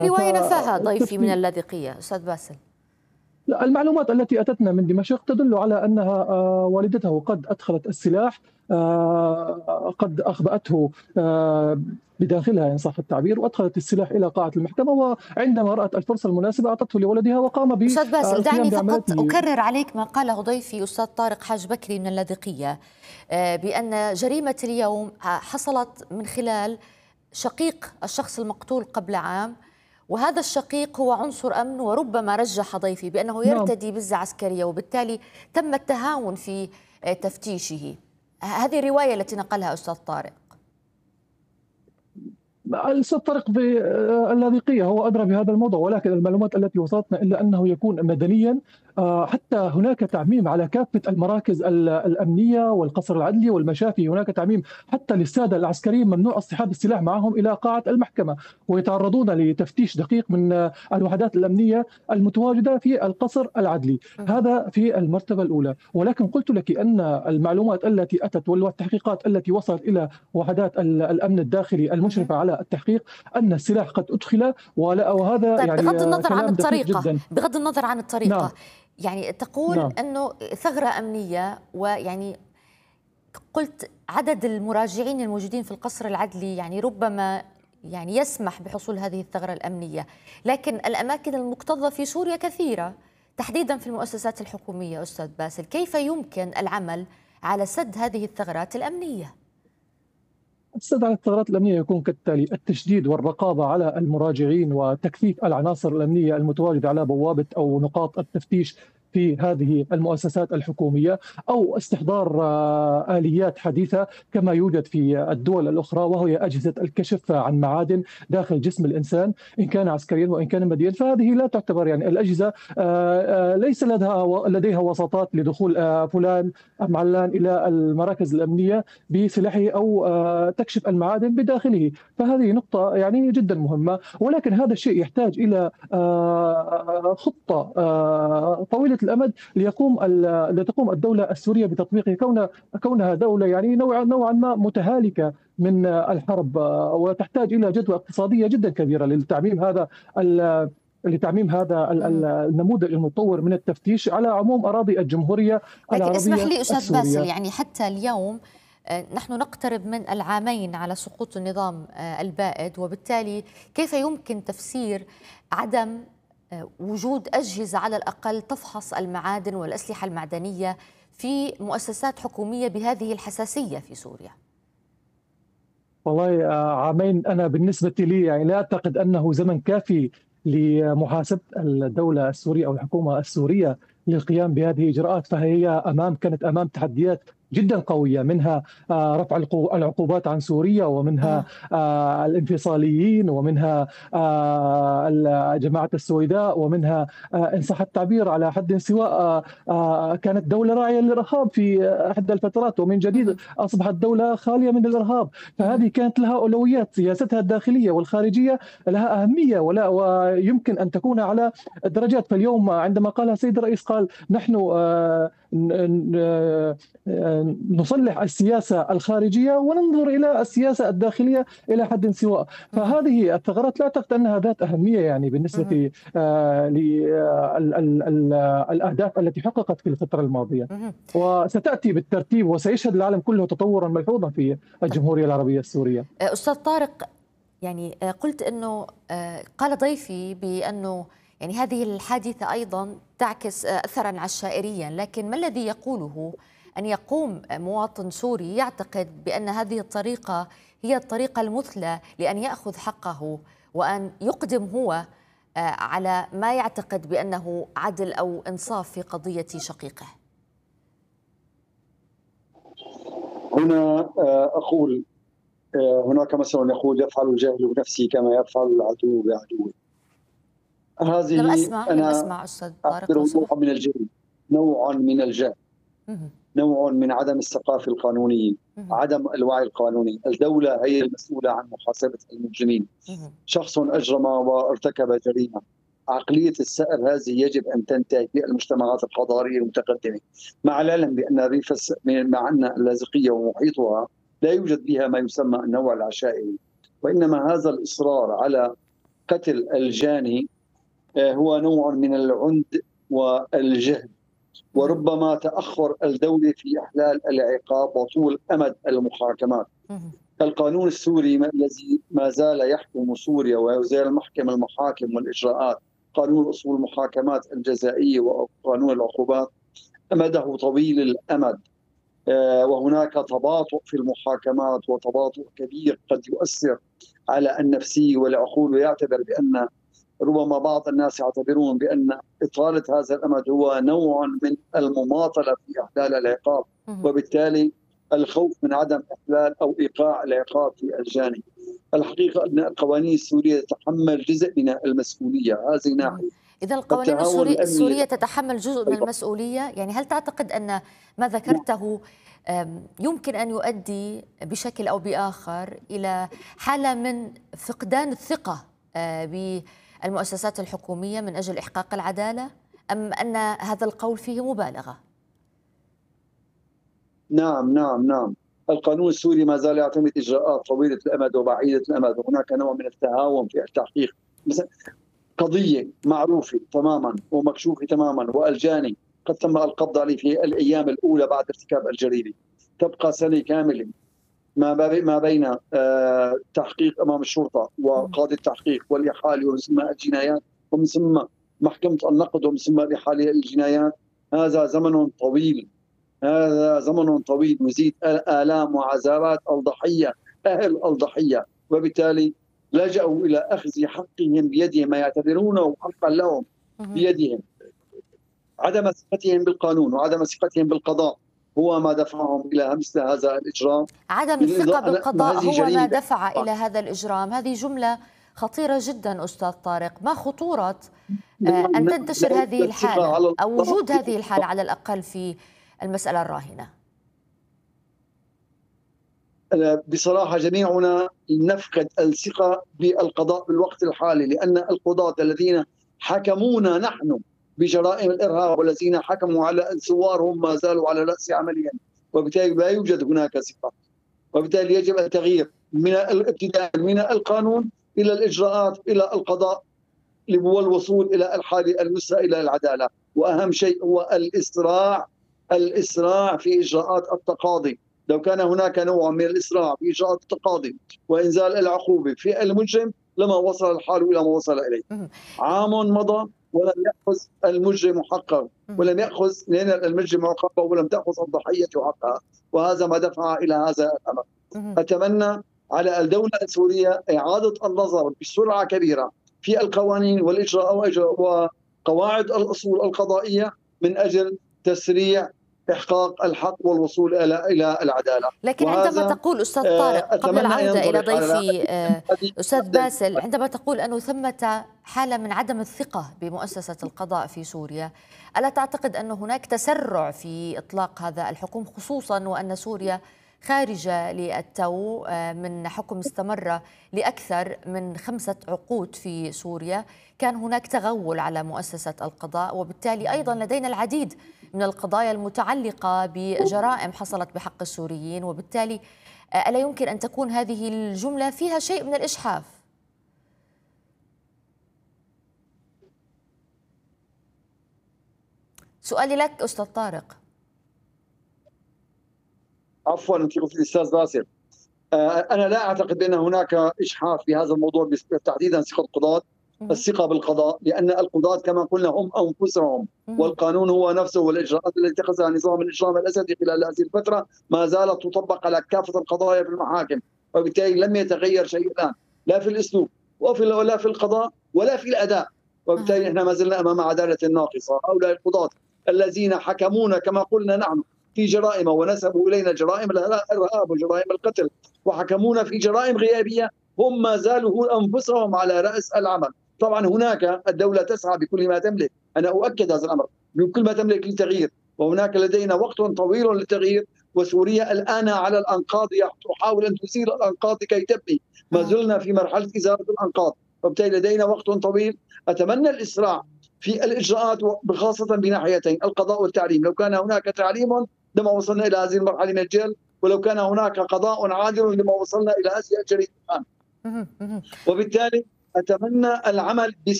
وين نفاها ضيفي من اللاذقية أستاذ باسل؟ المعلومات التي أتتنا من دمشق تدل على أنها والدته قد أدخلت السلاح، قد أخبأته بداخلها إن صح التعبير، وأدخلت السلاح إلى قاعة المحكمة، وعندما رأت الفرصة المناسبة أعطته لولدها وقام أستاذ باسل بالقيام دعني فقط بعملته. أكرر عليك ما قاله ضيفي أستاذ طارق حاج بكري من اللاذقية، بأن جريمة اليوم حصلت من خلال شقيق الشخص المقتول قبل عام، وهذا الشقيق هو عنصر أمن، وربما رجح ضيفي بأنه نعم، يرتدي بزة عسكرية، وبالتالي تم التهاون في تفتيشه. هذه الرواية التي نقلها أستاذ طارق. الأستاذ طارق في اللاذقية هو أدرى بهذا الموضوع، ولكن المعلومات التي وصلتنا إلا أنه يكون مدنيا. حتى هناك تعميم على كافة المراكز الأمنية والقصر العدلي والمشافي، هناك تعميم حتى للسادة العسكريين، ممنوع اصطحاب السلاح معهم إلى قاعة المحكمة، ويتعرضون لتفتيش دقيق من الوحدات الأمنية المتواجدة في القصر العدلي. هذا في المرتبة الأولى. ولكن قلت لك أن المعلومات التي أتت والتحقيقات التي وصلت إلى وحدات الأمن الداخلي المشرفة على التحقيق أن السلاح قد أدخل، وهذا طيب يعني بغض النظر عن كلام دقيق الطريقة، جدا. بغض النظر عن نعم، الطريقة، يعني تقول نعم. أنه ثغرة أمنية، ويعني قلت عدد المراجعين الموجودين في القصر العدلي يعني ربما يعني يسمح بحصول هذه الثغرة الأمنية، لكن الأماكن المكتظة في سوريا كثيرة تحديدا في المؤسسات الحكومية. أستاذ باسل، كيف يمكن العمل على سد هذه الثغرات الأمنية؟ السد على الثغرات الأمنية يكون كالتالي: التشديد والرقابة على المراجعين وتكثيف العناصر الأمنية المتواجدة على بوابة أو نقاط التفتيش في هذه المؤسسات الحكومية، أو استحضار آليات حديثة كما يوجد في الدول الأخرى، وهي أجهزة الكشف عن معادن داخل جسم الإنسان إن كان عسكريا وإن كان مدنيا. فهذه لا تعتبر يعني الأجهزة ليس لديها وساطات لدخول فلان أم علان إلى المراكز الأمنية بسلاحه أو تكشف المعادن بداخله. فهذه نقطة يعني جدا مهمة، ولكن هذا الشيء يحتاج إلى خطة طويلة الأمد لتقوم الدولة السورية بتطبيقه، كونها دولة يعني نوعا ما متهالكة من الحرب، وتحتاج إلى جدوى اقتصادية جدا كبيرة لتعميم هذا النموذج المتطور من التفتيش على عموم أراضي الجمهورية لكن اسمح العربية لي أستاذ باسل، السورية. يعني حتى اليوم نحن نقترب من العامين على سقوط النظام البائد، وبالتالي كيف يمكن تفسير عدم وجود أجهزة على الأقل تفحص المعادن والأسلحة المعدنية في مؤسسات حكومية بهذه الحساسية في سوريا؟ والله عامين أنا بالنسبة لي يعني لا أعتقد أنه زمن كافي لمحاسبة الدولة السورية أو الحكومة السورية للقيام بهذه الإجراءات. فهي كانت أمام تحديات جدا قوية، منها رفع العقوبات عن سوريا، ومنها الانفصاليين، ومنها جماعة السويداء، ومنها إن صح التعبير على حد سواء كانت دولة راعية للإرهاب في إحدى الفترات، ومن جديد أصبحت دولة خالية من الإرهاب. فهذه كانت لها أولويات، سياستها الداخلية والخارجية لها أهمية ويمكن أن تكون على درجات. فاليوم عندما قال السيد الرئيس، قال نحن نصلح السياسة الخارجية وننظر إلى السياسة الداخلية إلى حد سواء. فهذه الثغرات لا أعتقد أنها ذات أهمية يعني بالنسبة للأهداف التي حققت في الفترة الماضية، وستأتي بالترتيب وسيشهد العالم كله تطورا ملحوظا في الجمهورية العربية السورية. أستاذ طارق، يعني قلت أنه قال ضيفي بأنه يعني هذه الحادثة أيضا تعكس أثرا عشائريا، لكن ما الذي يقوله أن يقوم مواطن سوري يعتقد بأن هذه الطريقة هي الطريقة المثلى لأن يأخذ حقه وأن يقدم هو على ما يعتقد بأنه عدل أو إنصاف في قضية شقيقه؟ هنا أقول هناك مثل يقول: يفعل الجاهل بنفسه كما يفعل العدو بعدوه. هذه لم أسمع أستاذ طارق لو نوع من الجهل، نوع من الجهل، نوع من عدم الثقافة القانونية، عدم الوعي القانوني. الدولة هي المسؤولة عن محاسبة المجرمين. شخص أجرم وارتكب جريمة، عقلية السائر هذه يجب أن تنتهي في المجتمعات الحضارية المتقدمة، مع العلم بأن مع أن اللاذقية ومحيطها لا يوجد بها ما يسمى النوع العشائري، وإنما هذا الإصرار على قتل الجاني هو نوع من العند والجهل، وربما تأخر الدولة في إحلال العقاب وطول أمد المحاكمات. القانون السوري الذي ما زال يحكم سوريا ويزال محكم المحاكم والإجراءات، قانون أصول المحاكمات الجزائية وقانون العقوبات، أمده طويل الأمد، وهناك تباطؤ في المحاكمات وتباطؤ كبير قد يؤثر على النفسية والعقول، ويعتبر بأن ربما بعض الناس يعتبرون بأن إطالة هذا الأمد هو نوع من المماطلة في إحلال العقاب، وبالتالي الخوف من عدم إحلال أو إيقاع العقاب في الجاني. الحقيقة أن القوانين السورية تتحمل جزء من المسؤولية، هذه ناحية. إذا القوانين السورية تتحمل جزء من المسؤولية، يعني هل تعتقد أن ما ذكرته يمكن أن يؤدي بشكل أو بآخر إلى حالة من فقدان الثقة بالمؤسسات الحكومية من أجل إحقاق العدالة، أم أن هذا القول فيه مبالغة؟ نعم. القانون السوري ما زال يعتمد إجراءات طويلة الأمد وبعيدة الأمد، وهناك نوع من التهاون في التحقيق. مثلا قضية معروفة تماما ومكشوفة تماما، والجاني قد تم القبض عليه في الأيام الأولى بعد ارتكاب الجريمة، تبقى سنة كاملة ما بين تحقيق أمام الشرطة وقاضي التحقيق والإحالة ومن ثم الجنايات ومن ثم محكمة النقد ومن ثم الإحالة الجنايات. هذا زمن طويل، يزيد آلام وعذابات الضحية، أهل الضحية، وبالتالي لجأوا إلى أخذ حقهم بيدهم، ما يعتبرونه حقا لهم بيدهم. عدم ثقتهم بالقانون وعدم ثقتهم بالقضاء هو ما دفعهم إلى مثل هذا الإجرام. عدم الثقة بالقضاء هو ما دفع إلى هذا الإجرام. هذه جملة خطيرة جدا أستاذ طارق. ما خطورة أن تنتشر هذه الحالة أو وجود هذه الحالة على الأقل في المسألة الراهنة؟ بصراحة جميعنا نفقد الثقة بالقضاء بالوقت الحالي، لأن القضاة الذين حكمونا نحن بجرائم الإرهاب والذين حكموا على الثوار هم ما زالوا على رأس عملهم، وبالتالي لا يوجد هناك ثقة، وبالتالي يجب التغيير من الابتداء من القانون إلى الإجراءات إلى القضاء والوصول إلى الحالة المسرى إلى العدالة. وأهم شيء هو الإسراع في إجراءات التقاضي. لو كان هناك نوع من الإسراع في إجراءات التقاضي وإنزال العقوبة في المجرم لما وصل الحال إلى ما وصل إليه. عام مضى ولم يأخذ المجرم حقه، ولم يأخذ المجرم عقابه، ولم تأخذ الضحية حقها، وهذا ما دفع إلى هذا الأمر. أتمنى على الدولة السورية إعادة النظر بسرعة كبيرة في القوانين والإجراءات وقواعد الأصول القضائية من أجل تسريع إحقاق الحق والوصول إلى العدالة. لكن عندما تقول أستاذ طارق، قبل العودة إلى ضيفي أستاذ باسل، عندما تقول أنه ثمة حالة من عدم الثقة بمؤسسة القضاء في سوريا، ألا تعتقد أن هناك تسرع في إطلاق هذا الحكم، خصوصا وأن سوريا خارجة للتو من حكم استمر لأكثر من 5 عقود في سوريا؟ كان هناك تغول على مؤسسة القضاء، وبالتالي أيضا لدينا العديد من القضايا المتعلقة بجرائم حصلت بحق السوريين، وبالتالي ألا يمكن أن تكون هذه الجملة فيها شيء من الإجحاف؟ سؤالي لك أستاذ طارق. عفوا انت قلت الاستاذ باسل، انا لا اعتقد بان هناك اجحاف في هذا الموضوع تحديدا ثقه القضاة، الثقه بالقضاء، لان القضاة كما قلنا هم انفسهم، والقانون هو نفسه، والاجراءات التي اتخذها نظام الاجرام الاسدي خلال هذه الفتره ما زالت تطبق على كافه القضايا في المحاكم، وبالتالي لم يتغير شيء الان، لا في الاسلوب ولا في القضاء ولا في الاداء، وبالتالي احنا ما زلنا امام عداله ناقصه. هؤلاء القضاة الذين حكمونا كما قلنا نحن في جرائم ونسبوا إلينا جرائم الإرهاب وجرائم القتل وحكمونا في جرائم غيابية، هم ما زالوا أنفسهم على رأس العمل. طبعا هناك الدولة تسعى بكل ما تملك، أنا أؤكد هذا الأمر، بكل ما تملك للتغيير، وهناك لدينا وقت طويل للتغيير، وسوريا الآن على الأنقاض تحاول أن تزيل الأنقاض كي تبني، ما زلنا في مرحلة إزالة الأنقاض، وبالتالي لدينا وقت طويل. أتمنى الإسراع في الإجراءات خاصة بناحيتين، القضاء والتعليم. لو كان هناك تعليم لما وصلنا إلى هذه المرحلة من الجهل، ولو كان هناك قضاء عادل لما وصلنا إلى هذه الجريمة الآن. وبالتالي أتمنى العمل